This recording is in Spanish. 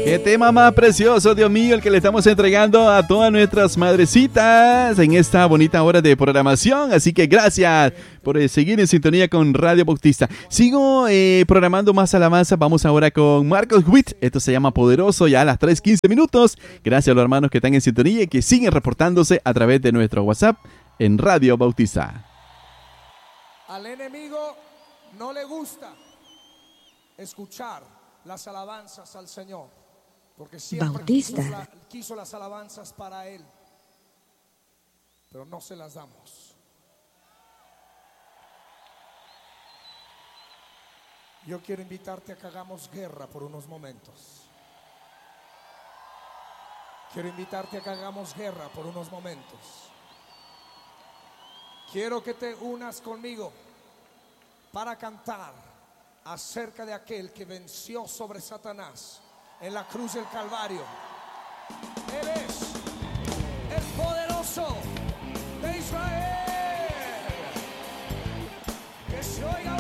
Qué tema más precioso, Dios mío, el que le estamos entregando a todas nuestras madrecitas en esta bonita hora de programación. Así que gracias por seguir en sintonía con Radio Bautista. Sigo programando más alabanza. Vamos ahora con Marcos Witt. Esto se llama Poderoso, ya a las 3:15 minutos. Gracias a los hermanos que están en sintonía y que siguen reportándose a través de nuestro WhatsApp en Radio Bautista. Al enemigo no le gusta escuchar las alabanzas al Señor, porque siempre quiso las alabanzas para Él, pero no se las damos. Yo quiero invitarte a que hagamos guerra por unos momentos. Quiero invitarte a que hagamos guerra por unos momentos. Quiero que te unas conmigo para cantar acerca de aquel que venció sobre Satanás en la cruz del Calvario. Él es el poderoso de Israel. Que se oiga